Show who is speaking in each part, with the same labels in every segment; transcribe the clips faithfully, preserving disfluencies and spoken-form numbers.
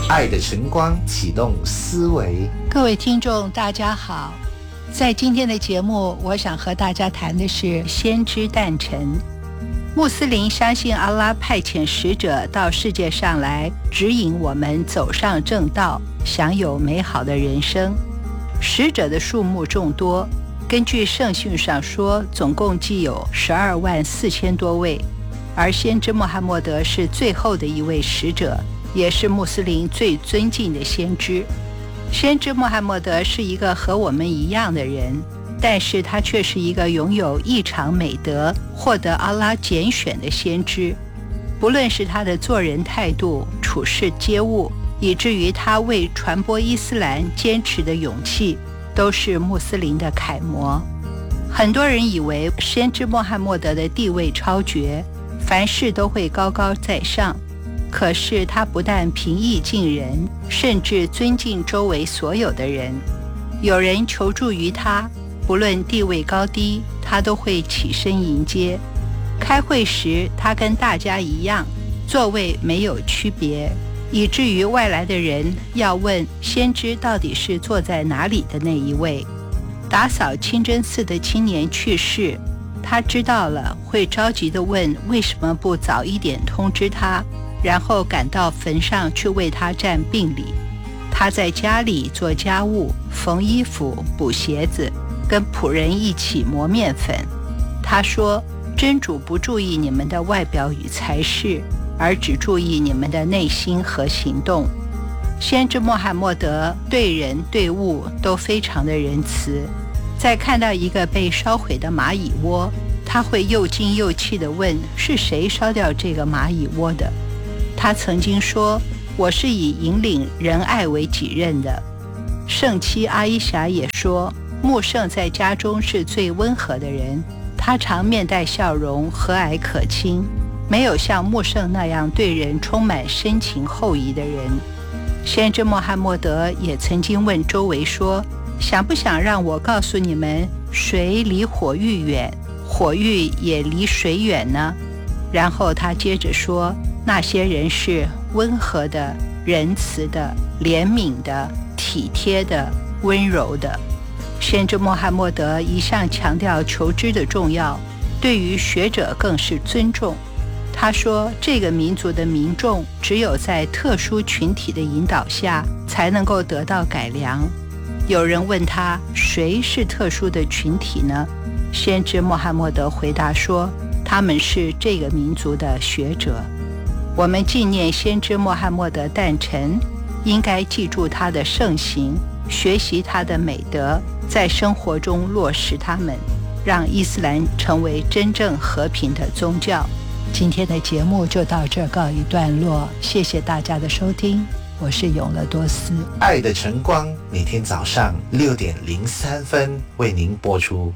Speaker 1: 爱的晨光启动思维。
Speaker 2: 各位听众大家好，在今天的节目，我想和大家谈的是先知诞辰。穆斯林相信阿拉派遣使者到世界上来，指引我们走上正道，享有美好的人生。使者的数目众多，根据圣训上说，总共计有十二万四千多位，而先知穆罕默德是最后的一位使者，也是穆斯林最尊敬的先知。先知穆罕默德是一个和我们一样的人，但是他却是一个拥有异常美德、获得阿拉拣选的先知。不论是他的做人态度、处事接物，以至于他为传播伊斯兰坚持的勇气，都是穆斯林的楷模。很多人以为先知穆罕默德的地位超绝，凡事都会高高在上，可是他不但平易近人，甚至尊敬周围所有的人。有人求助于他，不论地位高低，他都会起身迎接。开会时，他跟大家一样，座位没有区别，以至于外来的人要问先知到底是坐在哪里的那一位。打扫清真寺的青年去世，他知道了，会着急地问为什么不早一点通知他，然后赶到坟上去为他站病礼。他在家里做家务、缝衣服、补鞋子，跟仆人一起磨面粉。他说，真主不注意你们的外表与才识，而只注意你们的内心和行动。先知穆罕默德对人对物都非常的仁慈，在看到一个被烧毁的蚂蚁窝，他会又惊又气地问，是谁烧掉这个蚂蚁窝的？他曾经说，我是以引领仁爱为己任的。圣妻阿伊霞也说，穆圣在家中是最温和的人，他常面带笑容，和蔼可亲，没有像穆圣那样对人充满深情厚谊的人。先知穆罕默德也曾经问周围说，想不想让我告诉你们，水离火域远，火域也离水远呢？然后他接着说，那些人是温和的、仁慈的、怜悯的、体贴的、温柔的。先知穆罕默德一向强调求知的重要，对于学者更是尊重。他说，这个民族的民众只有在特殊群体的引导下，才能够得到改良。有人问他，谁是特殊的群体呢？先知穆罕默德回答说，他们是这个民族的学者。我们纪念先知穆罕默德诞辰，应该记住他的盛行，学习他的美德，在生活中落实他们，让伊斯兰成为真正和平的宗教。今天的节目就到这儿告一段落，谢谢大家的收听，我是永乐多斯。
Speaker 1: 爱的晨光每天早上六点零三分为您播出。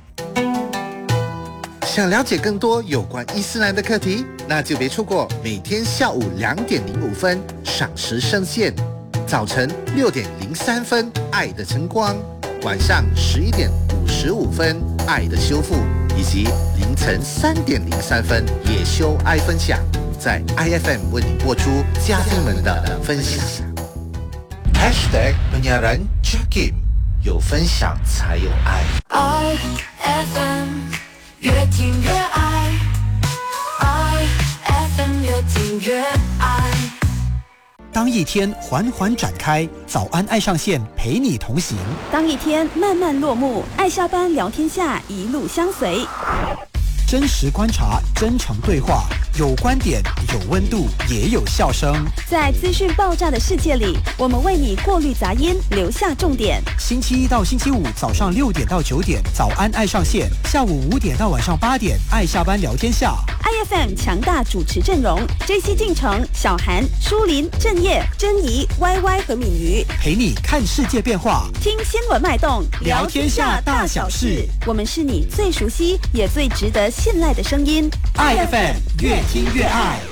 Speaker 3: 想了解更多有关伊斯兰的课题，那就别错过每天下午两点零五分赏识圣线，早晨六点零三分爱的晨光，晚上十一点五十五分爱的修复，以及凌晨三点零三分野修爱分享，在 I F M 为你播出嘉宾们的分享。
Speaker 1: Hashtag penyiaran Jakim， 有分享才有爱。
Speaker 4: I F M 越听越爱 ，I F M 越听越爱。
Speaker 5: 当一天缓缓展开，早安爱上线陪你同行；
Speaker 6: 当一天慢慢落幕，爱下班聊天下一路相随。
Speaker 5: 真实观察，真诚对话，有观点，有温度，也有笑声。
Speaker 6: 在资讯爆炸的世界里，我们为你过滤杂音，留下重点。
Speaker 5: 星期一到星期五早上六点到九点，早安爱上线；下午五点到晚上八点，爱下班聊天下。
Speaker 6: I F M 强大主持阵容 ：J C 进城、小韩、舒林、郑业、珍怡、Y Y 和敏瑜，
Speaker 5: 陪你看世界变化，
Speaker 6: 听新闻脉动，
Speaker 5: 聊天下大小事。
Speaker 6: 我们是你最熟悉也最值得信赖的声音。
Speaker 5: I F M 越听越爱。